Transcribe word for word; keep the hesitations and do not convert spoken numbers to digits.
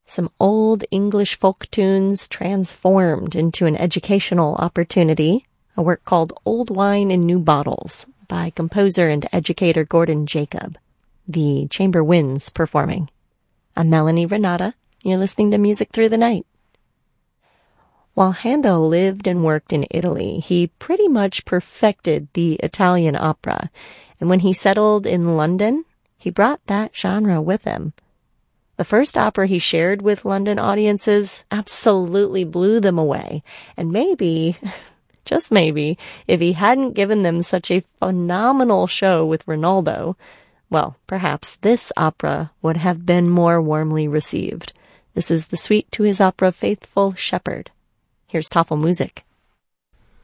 Some old English folk tunes transformed into an educational opportunity, a work called Old Wine in New Bottles by composer and educator Gordon Jacob. The Chamber Winds performing. I'm Melanie Renata. You're listening to Music Through the Night. While Handel lived and worked in Italy, he pretty much perfected the Italian opera. And when he settled in London, he brought that genre with him. The first opera he shared with London audiences absolutely blew them away. And maybe, just maybe, if he hadn't given them such a phenomenal show with Rinaldo, well, perhaps this opera would have been more warmly received. This is the suite to his opera Faithful Shepherd. Here's Tafelmusik.